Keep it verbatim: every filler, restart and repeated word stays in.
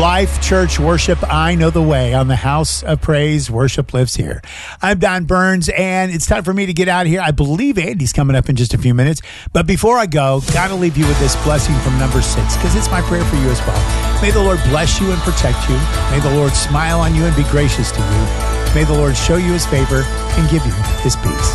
Life Church Worship. I know the way on the House of Praise. Worship lives here. I'm Don Burns, and it's time for me to get out of here. I believe Andy's coming up in just a few minutes. But before I go, got to leave you with this blessing from number six, because it's my prayer for you as well. May the Lord bless you and protect you. May the Lord smile on you and be gracious to you. May the Lord show you his favor and give you his peace.